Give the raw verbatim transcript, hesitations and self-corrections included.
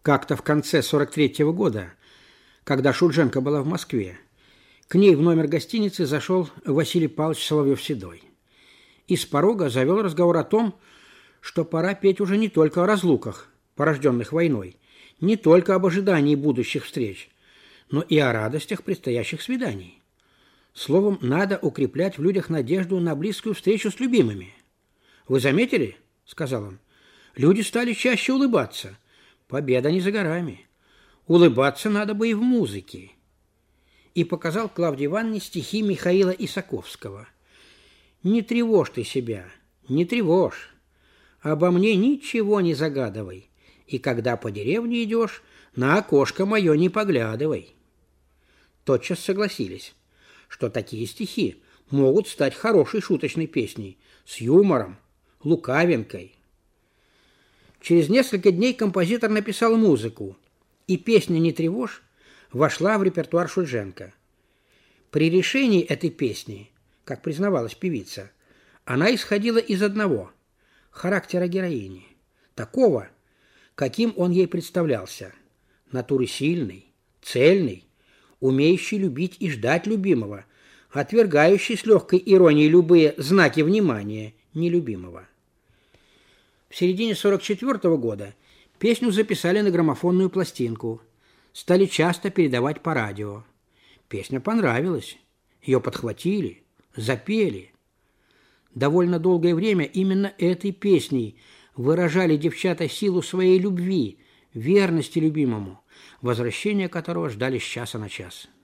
Как-то в конце сорок третьего года, когда Шульженко была в Москве, к ней в номер гостиницы зашел Василий Павлович Соловьев-Седой и с порога завел разговор о том, что пора петь уже не только о разлуках, порожденных войной, не только об ожидании будущих встреч, но и о радостях предстоящих свиданий. Словом, надо укреплять в людях надежду на близкую встречу с любимыми. «Вы заметили, — сказал он, — люди стали чаще улыбаться. Победа не за горами. Улыбаться надо бы и в музыке». И показал Клавдии Ивановне стихи Михаила Исаковского. «Не тревожь ты себя, не тревожь. Обо мне ничего не загадывай. И когда по деревне идешь, на окошко мое не поглядывай». Тотчас согласились, что такие стихи могут стать хорошей шуточной песней с юмором, лукавинкой. Через несколько дней композитор написал музыку, и песня «Не тревожь» вошла в репертуар Шульженко. При решении этой песни, как признавалась певица, она исходила из одного – характера героини, такого, каким он ей представлялся, натуры сильной, цельной, умеющей любить и ждать любимого, отвергающей с легкой иронией любые знаки внимания нелюбимого. В середине сорок четвёртого года песню записали на граммофонную пластинку, стали часто передавать по радио. Песня понравилась, ее подхватили, запели. Довольно долгое время именно этой песней выражали девчата силу своей любви, верности любимому, возвращения которого ждали с часа на час.